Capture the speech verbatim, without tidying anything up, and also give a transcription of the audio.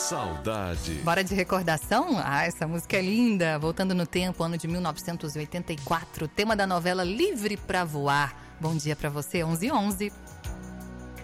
Saudade. Bora de recordação? Ah, essa música é linda. Voltando no tempo, ano de mil novecentos e oitenta e quatro, tema da novela Livre pra Voar. Bom dia pra você, onze e onze.